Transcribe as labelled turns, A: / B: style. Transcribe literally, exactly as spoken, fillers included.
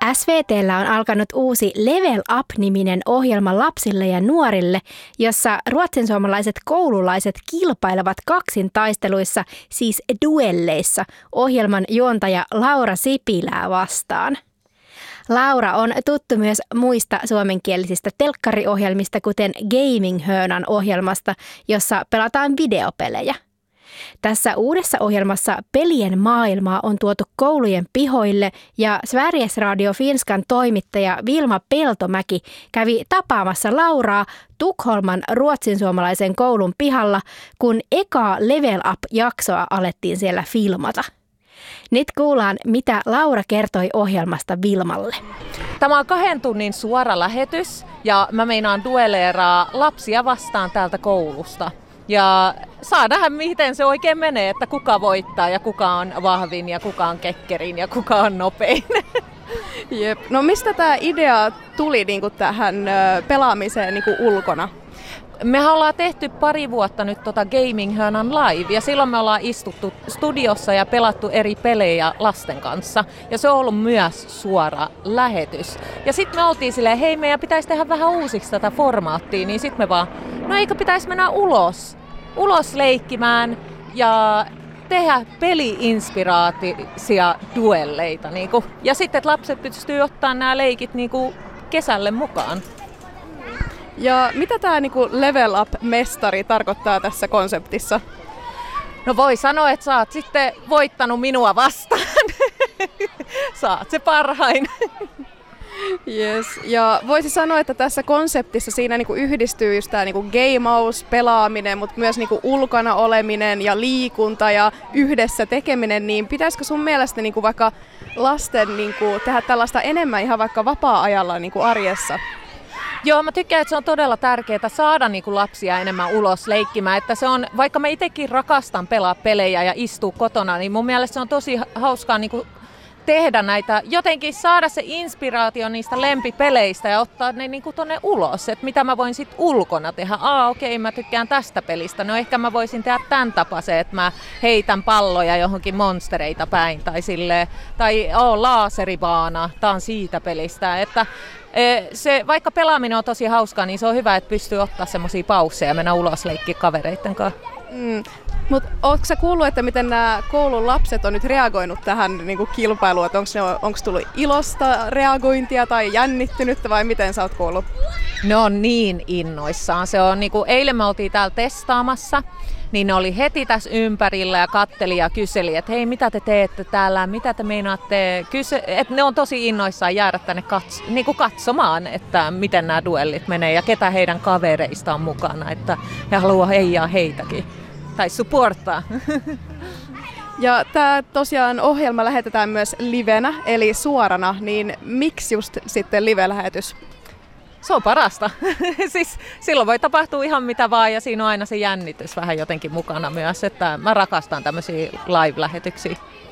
A: S V T:llä on alkanut uusi Level Up-niminen ohjelma lapsille ja nuorille, jossa ruotsinsuomalaiset koululaiset kilpailevat kaksintaisteluissa, siis duelleissa, ohjelman juontaja Laura Sipilää vastaan. Laura on tuttu myös muista suomenkielisistä telkkariohjelmista, kuten Gaming-höönän ohjelmasta, jossa pelataan videopelejä. Tässä uudessa ohjelmassa pelien maailmaa on tuotu koulujen pihoille ja Sveriges Radio Finskan toimittaja Vilma Peltomäki kävi tapaamassa Lauraa Tukholman ruotsinsuomalaisen koulun pihalla, kun ekaa Level Up-jaksoa alettiin siellä filmata. Nyt kuullaan, mitä Laura kertoi ohjelmasta Vilmalle.
B: Tämä on kahden tunnin suora lähetys ja mä meinaan duelleeraa lapsia vastaan täältä koulusta. Ja saa nähdä, miten se oikein menee, että kuka voittaa ja kuka on vahvin ja kuka on kekkerin ja kuka on nopein.
C: Jep. No mistä tämä idea tuli niin kuin tähän pelaamiseen niin kuin ulkona?
B: Me ollaan tehty pari vuotta nyt tota Gaming-höönän live ja silloin me ollaan istuttu studiossa ja pelattu eri pelejä lasten kanssa. Ja se on ollut myös suora lähetys. Ja sitten me oltiin silleen, hei meidän pitäisi tehdä vähän uusiksi tätä formaattia, niin sitten me vaan, no eikö pitäisi mennä ulos, ulos leikkimään ja tehdä peli-inspiraatisia duelleita. Niinku. Ja sitten, että lapset pystyy ottaa nämä leikit niinku kesälle mukaan.
C: Ja mitä tämä niinku Level Up-mestari tarkoittaa tässä konseptissa?
B: No voi sanoa, että sä oot sitten voittanut minua vastaan. Saat se parhain.
C: Yes. Ja voisi sanoa, että tässä konseptissa siinä niinku yhdistyy just tämä niinku gameaus, pelaaminen, mutta myös niinku ulkona oleminen ja liikunta ja yhdessä tekeminen. Niin pitäisikö sun mielestä niinku vaikka lasten niinku tehdä tällaista enemmän ihan vaikka vapaa-ajalla niinku arjessa?
B: Joo, mä tykkään, että se on todella tärkeää saada niin kuin lapsia enemmän ulos leikkimään. Että se on, vaikka mä itsekin rakastan pelaa pelejä ja istua kotona, niin mun mielestä se on tosi hauskaa niin kuin tehdä näitä, jotenkin saada se inspiraatio niistä lempipeleistä ja ottaa ne niin kuin tonne ulos. Että mitä mä voin sitten ulkona tehdä. Aa, okei, mä tykkään tästä pelistä. No ehkä mä voisin tehdä tämän tapaisen, että mä heitän palloja johonkin monstereita päin. Tai silleen, tai oo, laaseribaana, tää on siitä pelistä. Että se, vaikka pelaaminen on tosi hauskaa, niin se on hyvä, että pystyy ottaa semmosia pausseja ja mennä ulos leikkiä kavereitten kanssa.
C: Mm. Mutta ootko sä kuullut, että miten nämä koulun lapset on nyt reagoinut tähän niinku kilpailuun? Onko tullut ilosta reagointia tai jännittynyttä vai miten sä oot kuullut?
B: Ne on niin innoissaan. Se on, niinku, eilen me oltiin täällä testaamassa, niin ne oli heti tässä ympärillä ja katteli ja kyseli, että hei, mitä te teette täällä, mitä te meinaatte? Kyse- et ne on tosi innoissaan jäädä tänne kats- niinku katsomaan, että miten nämä duellit menee ja ketä heidän kavereista on mukana, että he haluaa heijaa heitäkin. Tai supporttaa.
C: Ja tämä tosiaan ohjelma lähetetään myös livenä, eli suorana, niin miksi just sitten live-lähetys?
B: Se on parasta. Siis silloin voi tapahtua ihan mitä vaan ja siinä on aina se jännitys vähän jotenkin mukana myös, että mä rakastan tämmöisiä live-lähetyksiä.